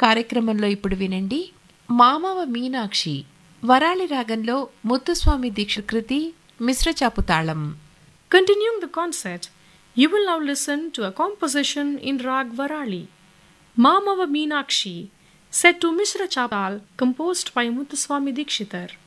కార్యక్రమంలో ఇప్పుడు వినండి మామవ మీనాక్షి వరాళి రాగంలో ముత్తుస్వామి దీక్షిత్ కృతి మిశ్రచాపు తాళం. Continuing the concert, you will now listen to a composition in Rag Varali, Mamava Meenakshi, set to Mishra Chapal, composed by Muthuswami Dikshitar.